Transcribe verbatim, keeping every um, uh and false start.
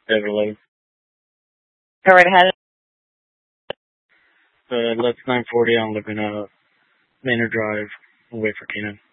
Beverly. Go right ahead. Uh, that's nine forty. I'm looking at Manor Drive. I'll wait for Keenan.